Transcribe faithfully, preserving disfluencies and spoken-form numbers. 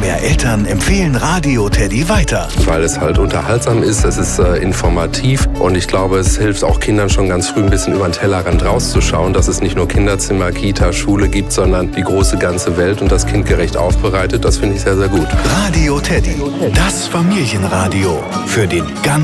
mehr Eltern empfehlen Radio Teddy weiter. Weil es halt unterhaltsam ist, es ist äh, informativ und ich glaube, es hilft auch Kindern schon ganz früh ein bisschen über den Tellerrand rauszuschauen, dass es nicht nur Kinderzimmer, Kita, Schule gibt, sondern die große ganze Welt und das kindgerecht aufbereitet. Das finde ich sehr, sehr gut. Radio Teddy, das Familienradio für den ganzen